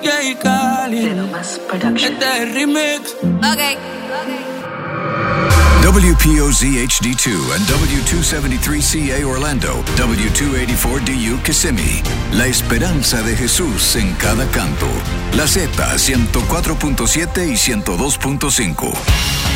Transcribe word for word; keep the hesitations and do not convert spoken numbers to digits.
Jay Cali. Este es el remix. Okay. W P O Z H D two and W two seventy-three C A Orlando, W two eighty-four D U Kissimmee. La esperanza de Jesús en cada canto. La Z ciento cuatro punto siete y ciento dos punto cinco.